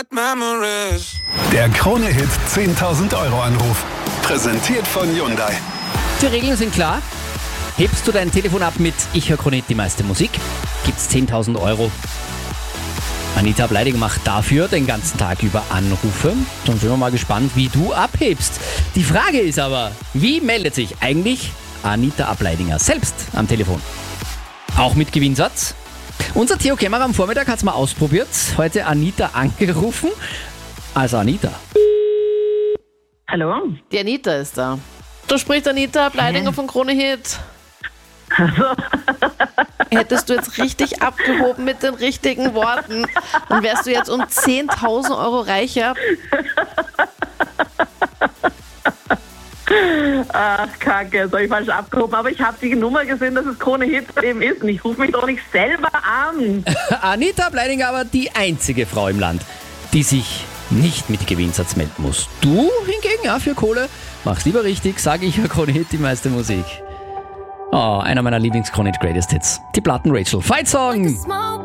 Der Krone-Hit 10.000 Euro Anruf. Präsentiert von Hyundai. Die Regeln sind klar. Hebst du dein Telefon ab mit Ich höre Krone Hit, die meiste Musik, gibt's 10.000 Euro. Anita Ableidinger macht dafür den ganzen Tag über Anrufe. Dann sind wir mal gespannt, wie du abhebst. Die Frage ist aber, wie meldet sich eigentlich Anita Ableidinger selbst am Telefon? Auch mit Gewinnsatz? Unser Theo Kämmerer am Vormittag hat es mal ausprobiert. Heute Anita angerufen. Also Anita. Hallo? Die Anita ist da. Da spricht Anita Ableidinger von Krone Hit. Also, Hättest du jetzt richtig abgehoben mit den richtigen Worten, dann wärst du jetzt um 10.000 Euro reicher. ach Kacke, jetzt habe ich falsch abgehoben. Aber ich habe die Nummer gesehen, dass es Krone Hit eben ist. Und ich rufe mich doch nicht selber an. Anita Ableidinger aber die einzige Frau im Land, die sich nicht mit Gewinnsatz melden muss. Du hingegen, ja, für Kohle, mach's lieber richtig, sage ich, Krone Hit, die meiste Musik. Oh, einer meiner Lieblings-Krone Hit Greatest Hits. Die Platten Rachel. Fight Song!